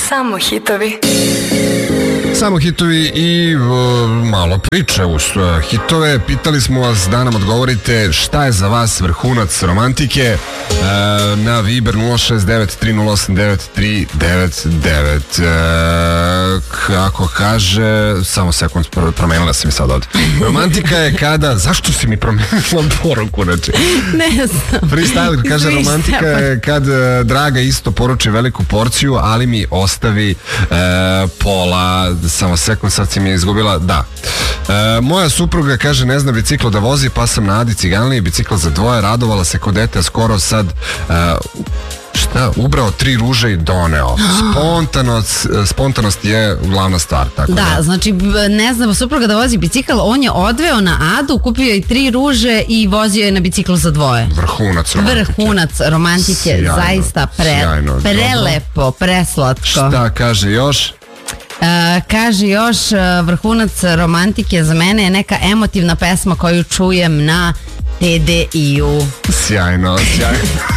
Samo hitovi. Samo hitovi i malo priče uz hitove. Pitali smo vas da nam odgovorite šta je za vas vrhunac romantike na Viber 069-308-939. Kako kaže, samo sekund, promenila sam mi sad ovdje. Romantika je kada, zašto si mi promenila poruku? Znači, ne znam. Freestyle kaže romantika je kad draga isto poruči veliku porciju, ali mi ostavi pola. Samo sekund, sad si mi je izgubila. Da. Moja supruga kaže ne zna biciklo da vozi, pa sam na Adi Ciganliji bicikl za dvoje, radovala se kod dete, skoro sad ubrao 3 ruže i doneo. Spontanost je glavna stvar. Tako da, znači ne znam supruga da vozi bicikl, on je odveo na Adu, kupio je 3 ruže i vozio je na bicikl za dvoje. Vrhunac romantike. Sjajno, zaista prelepo, preslatko. Šta kaže još? Kaže još, vrhunac romantike za mene je neka emotivna pesma koju čujem na TDI-u. Sjajno.